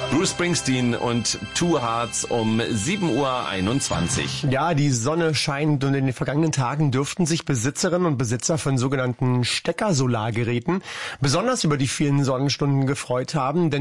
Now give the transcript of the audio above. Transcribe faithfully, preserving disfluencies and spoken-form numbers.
Bruce Springsteen und Two Hearts um sieben Uhr einundzwanzig. Ja, die Sonne scheint und in den vergangenen Tagen dürften sich Besitzerinnen und Besitzer von sogenannten Stecker-Solargeräten besonders über die vielen Sonnenstunden gefreut haben, denn